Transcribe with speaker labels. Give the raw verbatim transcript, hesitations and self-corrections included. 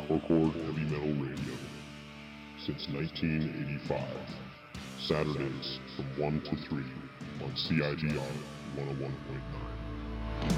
Speaker 1: Hardcore Heavy Metal Radio since nineteen eighty-five. Saturdays from one to three on C I G R one oh one point nine.